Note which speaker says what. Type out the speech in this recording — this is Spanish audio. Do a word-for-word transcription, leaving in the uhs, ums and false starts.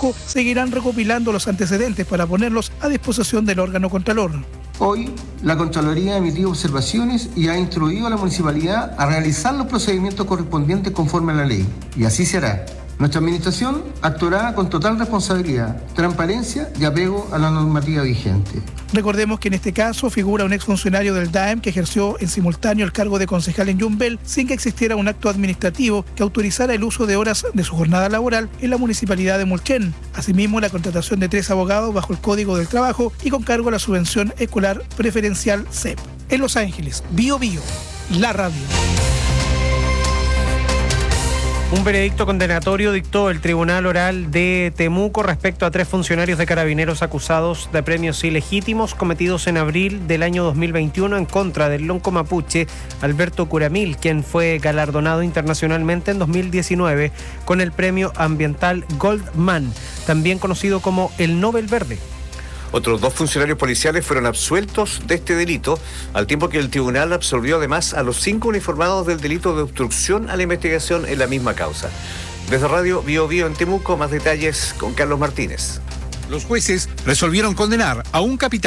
Speaker 1: Temuco seguirán recopilando los antecedentes para ponerlos a disposición del órgano contralor.
Speaker 2: Hoy, la Contraloría ha emitido observaciones y ha instruido a la Municipalidad a realizar los procedimientos correspondientes conforme a la ley, y así se hará. Nuestra Administración actuará con total responsabilidad, transparencia y apego a la normativa vigente.
Speaker 1: Recordemos que en este caso figura un exfuncionario del D A E M que ejerció en simultáneo el cargo de concejal en Yumbel sin que existiera un acto administrativo que autorizara el uso de horas de su jornada laboral en la municipalidad de Mulchen. Asimismo, la contratación de tres abogados bajo el Código del Trabajo y con cargo a la subvención escolar preferencial C E P. En Los Ángeles, Bio Bio, la radio.
Speaker 3: Un veredicto condenatorio dictó el Tribunal Oral de Temuco respecto a tres funcionarios de Carabineros acusados de premios ilegítimos cometidos en abril del año dos mil veintiuno en contra del lonco mapuche Alberto Curamil, quien fue galardonado internacionalmente en dos mil diecinueve con el premio ambiental Goldman, también conocido como el Nobel Verde.
Speaker 4: Otros dos funcionarios policiales fueron absueltos de este delito, al tiempo que el tribunal absolvió además a los cinco uniformados del delito de obstrucción a la investigación en la misma causa. Desde Radio Bio Bio en Temuco, más detalles con Carlos Martínez.
Speaker 5: Los jueces resolvieron condenar a un capitán